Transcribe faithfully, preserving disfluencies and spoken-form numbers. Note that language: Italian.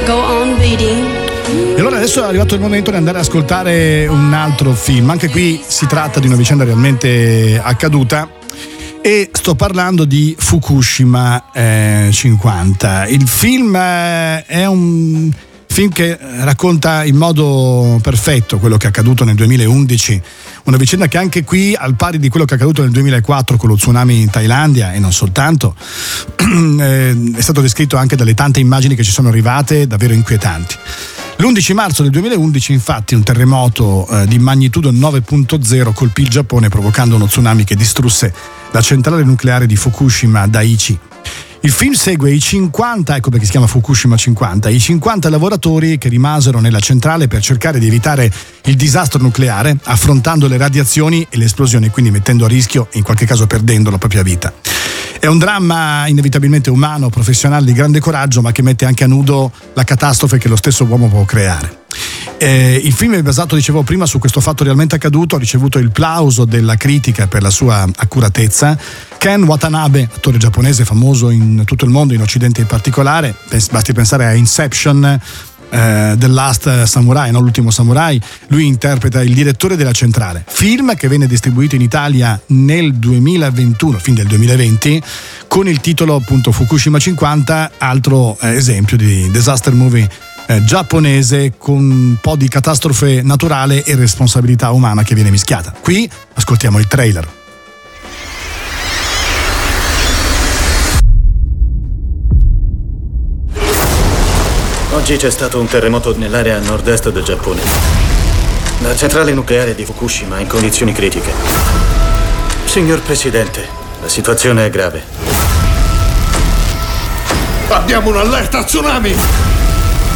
go on beating. E allora adesso è arrivato il momento di andare ad ascoltare un altro film. Anche qui si tratta di una vicenda realmente accaduta e sto parlando di Fukushima eh, cinquanta. Il film eh, è un film che racconta in modo perfetto quello che è accaduto nel duemilaundici, una vicenda che anche qui, al pari di quello che è accaduto nel duemilaquattro con lo tsunami in Thailandia e non soltanto, è stato descritto anche dalle tante immagini che ci sono arrivate, davvero inquietanti. L'undici marzo del duemilaundici, infatti, un terremoto eh, di magnitudo nove punto zero colpì il Giappone, provocando uno tsunami che distrusse la centrale nucleare di Fukushima Daiichi. Il film segue i cinquanta, ecco perché si chiama Fukushima cinquanta, i cinquanta lavoratori che rimasero nella centrale per cercare di evitare il disastro nucleare, affrontando le radiazioni e le esplosioni, quindi mettendo a rischio e in qualche caso perdendo la propria vita. È un dramma inevitabilmente umano, professionale, di grande coraggio, ma che mette anche a nudo la catastrofe che lo stesso uomo può creare. Eh, il film è basato, dicevo prima, su questo fatto realmente accaduto, ha ricevuto il plauso della critica per la sua accuratezza. Ken Watanabe, attore giapponese famoso in tutto il mondo, in Occidente in particolare, basti pensare a Inception, Uh, The Last Samurai, no? L'ultimo samurai. Lui interpreta il direttore della centrale, film che venne distribuito in Italia nel duemilaventuno, fin del duemilaventi, con il titolo appunto Fukushima cinquanta, altro eh, esempio di disaster movie eh, giapponese con un po' di catastrofe naturale e responsabilità umana che viene mischiata. Qui ascoltiamo il trailer. Oggi c'è stato un terremoto nell'area nord-est del Giappone. La centrale nucleare di Fukushima è in condizioni critiche. Signor Presidente, la situazione è grave. Abbiamo un'allerta tsunami!